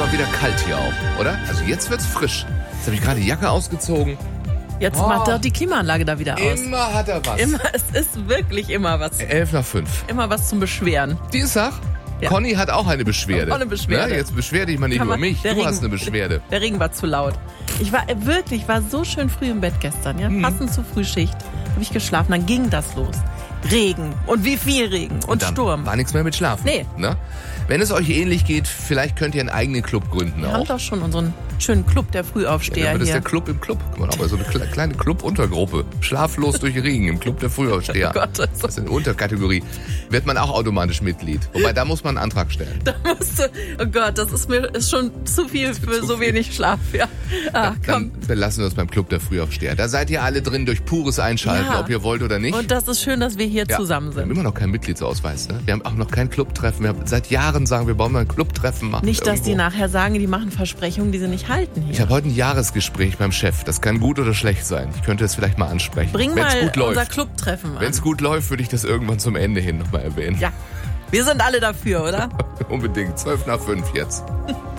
mal wieder kalt hier auch, oder? Also jetzt wird's frisch. Jetzt habe ich gerade die Jacke ausgezogen. Jetzt macht doch die Klimaanlage da wieder aus. Immer hat er was. Immer, es ist wirklich immer was. 11:05. Immer was zum Beschweren. Dienstag. Ja. Conny hat auch eine Beschwerde. Auch eine Beschwerde. Na, jetzt beschwer dich mal nicht über mich. Du hast eine Beschwerde. Der Regen war zu laut. Ich war so schön früh im Bett gestern, ja, passend zur Frühschicht. Habe ich geschlafen, dann ging das los. Regen und wie viel Regen und dann Sturm. war nichts mehr mit Schlafen. Nee. Ne? Wenn es euch ähnlich geht, vielleicht könnt ihr einen eigenen Club gründen Wir auch. haben doch schon unseren schönen Club der Frühaufsteher Das ist hier. der Club im Club. Guck mal, aber so eine kleine Club-Untergruppe. Schlaflos durch Regen im Club der Frühaufsteher. Oh Gott, Das ist eine Unterkategorie. Wird man auch automatisch Mitglied. Wobei, da muss man einen Antrag stellen. Da musste, oh Gott, das ist schon zu viel für so wenig Schlaf. Ja. Dann belassen wir uns beim Club der Frühaufsteher. Da seid ihr alle drin durch pures Einschalten, Ja. ob ihr wollt oder nicht. Und das ist schön, dass wir hier zusammen Wir haben sind. immer noch keinen Mitgliedsausweis. Ne? Wir haben auch noch kein Clubtreffen. Seit Jahren sagen wir, wollen wir ein Clubtreffen machen. Nicht, dass irgendwo. die nachher sagen, die machen Versprechungen, die sie nicht halten hier. Ich habe heute ein Jahresgespräch beim Chef. Das kann gut oder schlecht sein. Ich könnte es vielleicht mal ansprechen. Bring Wenn's mal gut unser läuft. Clubtreffen an. Wenn es gut läuft, würde ich das irgendwann zum Ende hin nochmal erwähnen. Ja, wir sind alle dafür, oder? Unbedingt. 5:12 jetzt.